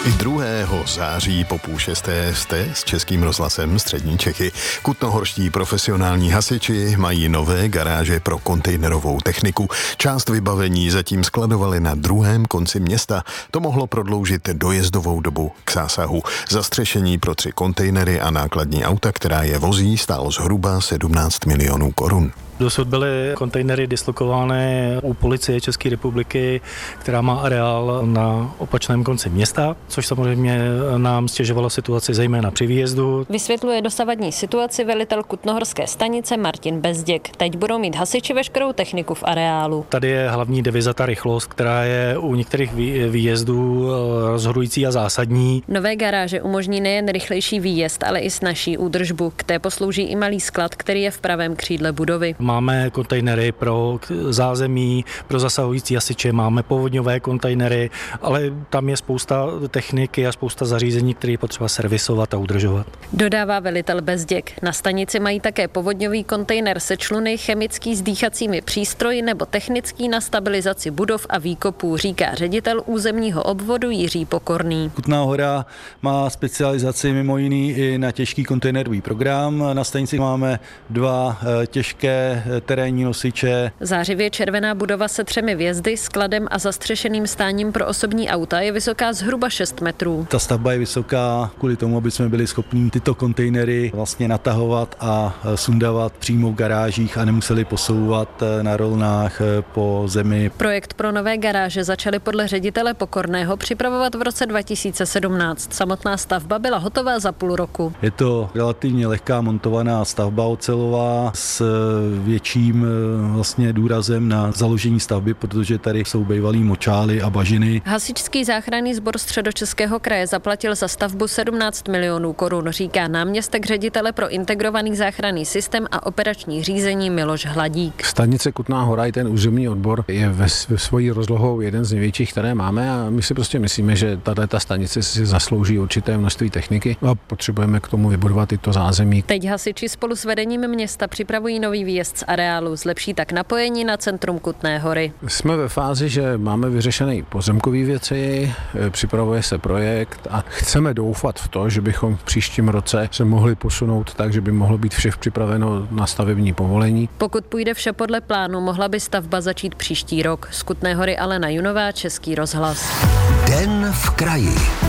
2. září po 5:30 jste s Českým rozhlasem Střední Čechy. Kutnohorští profesionální hasiči mají nové garáže pro kontejnerovou techniku. Část vybavení zatím skladovali na druhém konci města. To mohlo prodloužit dojezdovou dobu k zásahu. Zastřešení pro 3 kontejnery a nákladní auta, která je vozí, stálo zhruba 17 milionů korun. Dosud byly kontejnery dislokovány u Policie České republiky, která má areál na opačném konci města, což samozřejmě nám stěžovalo situaci zejména při výjezdu. Vysvětluje dosavadní situaci velitel Kutnohorské stanice Martin Bezděk. Teď budou mít hasiči veškerou techniku v areálu. Tady je hlavní deviza ta rychlost, která je u některých výjezdů rozhodující a zásadní. Nové garáže umožní nejen rychlejší výjezd, ale i snazší údržbu. K té poslouží i malý sklad, který je v pravém křídle budovy. Máme kontejnery pro zázemí, pro zasahující hasiče, máme povodňové kontejnery, ale tam je spousta techniky a spousta zařízení, které je potřeba servisovat a udržovat. Dodává velitel Bezděk. Na stanici mají také povodňový kontejner se čluny, chemický s dýchacími přístroji nebo technický na stabilizaci budov a výkopů, říká ředitel územního obvodu Jiří Pokorný. Kutná Hora má specializaci mimo jiný i na těžký kontejnerový program. Na stanici máme 2 těžké terénní nosiče. Zářivě červená budova se 3 vjezdy, skladem a zastřešeným stáním pro osobní auta je vysoká zhruba 6 metrů. Ta stavba je vysoká kvůli tomu, aby jsme byli schopni tyto kontejnery vlastně natahovat a sundavat přímo v garážích a nemuseli posouvat na rolnách po zemi. Projekt pro nové garáže začaly podle ředitele Pokorného připravovat v roce 2017. Samotná stavba byla hotová za půl roku. Je to relativně lehká montovaná stavba ocelová s větším vlastně důrazem na založení stavby, protože tady jsou bývalý močály a bažiny. Hasičský záchranný sbor Středočeského kraje zaplatil za stavbu 17 milionů korun, říká náměstek ředitele pro integrovaný záchranný systém a operační řízení Miloš Hladík. Stanice Kutná Hora i ten územní odbor je ve svojí rozlohou jeden z největších, které máme, a my si prostě myslíme, že tato stanice si zaslouží určité množství techniky a potřebujeme k tomu vybudovat i to zázemí. Teď hasiči spolu s vedením města připravují nový výjezd z areálu, zlepší tak napojení na centrum Kutné Hory. Jsme ve fázi, že máme vyřešené pozemkové věci, připravuje se projekt a chceme doufat v to, že bychom v příštím roce se mohli posunout tak, že by mohlo být vše připraveno na stavební povolení. Pokud půjde vše podle plánu, mohla by stavba začít příští rok. Z Kutné Hory Alena Junová, Český rozhlas. Den v kraji.